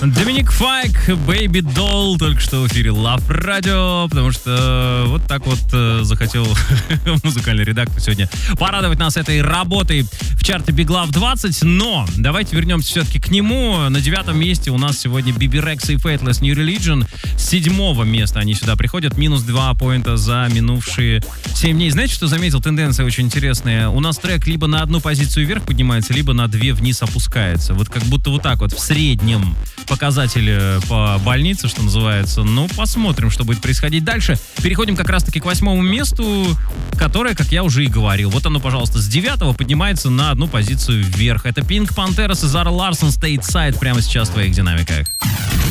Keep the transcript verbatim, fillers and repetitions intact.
Доминик Файк, Baby Doll, только что в эфире Love Radio, потому что вот так вот э, захотел музыкальный редактор сегодня порадовать нас этой работой в чарте Big Love двадцать, но давайте вернемся все-таки к нему. На девятом месте у нас сегодня Биби Рекса и Faithless New Religion. С седьмого места они сюда приходят, минус два поинта за минувшие семь дней. Знаете, что заметил? Тенденция очень интересная. У нас трек либо на одну позицию вверх поднимается, либо на две вниз опускается. Вот как будто вот так вот в среднем показатели по больнице, что называется. Ну, посмотрим, что будет происходить дальше. Переходим как раз-таки к восьмому месту, которое, как я уже и говорил, вот оно, пожалуйста, с девятого поднимается на одну позицию вверх. Это Pink Panthers и Zara Larsson, Stateside, прямо сейчас в твоих динамиках.